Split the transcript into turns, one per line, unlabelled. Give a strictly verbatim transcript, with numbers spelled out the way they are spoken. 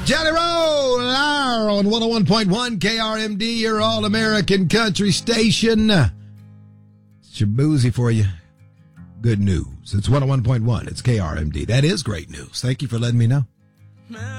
Jelly Roll on one oh one point one K R M D, your all-American country station. It's your boozy for you. Good news. It's one oh one point one. It's K R M D. That is great news. Thank you for letting me know.